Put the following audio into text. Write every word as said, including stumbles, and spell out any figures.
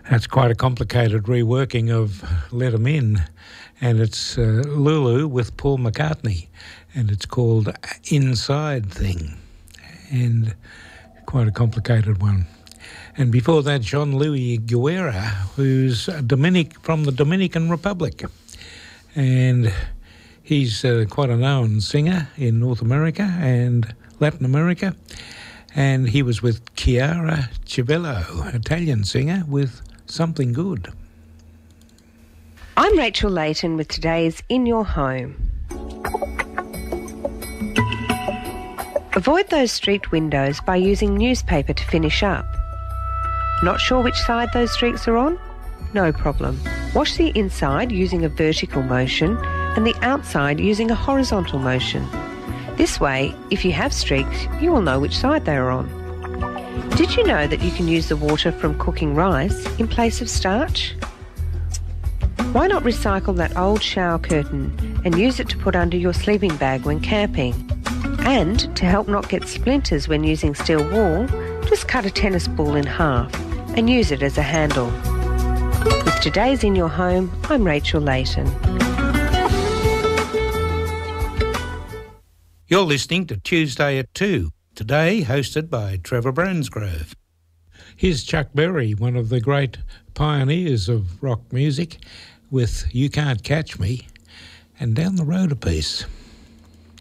That's quite a complicated reworking of Let 'Em In, and it's uh, Lulu with Paul McCartney, and it's called Inside Thing, and quite a complicated one. And before that, Jean-Louis Guerra, who's a Dominic from the Dominican Republic, and he's uh, quite a known singer in North America and Latin America, and he was with Chiara Civello, Italian singer, with Something Good. I'm Rachel Layton with today's In Your Home. Avoid those streaked windows by using newspaper to finish up. Not sure which side those streaks are on? No problem. Wash the inside using a vertical motion and the outside using a horizontal motion. This way, if you have streaks, you will know which side they are on. Did you know that you can use the water from cooking rice in place of starch? Why not recycle that old shower curtain and use it to put under your sleeping bag when camping? And to help not get splinters when using steel wool, just cut a tennis ball in half and use it as a handle. With today's In Your Home, I'm Rachel Layton. You're listening to Tuesday at two, today hosted by Trevor Bransgrove. Here's Chuck Berry, one of the great pioneers of rock music, with You Can't Catch Me, and Down the Road a Piece.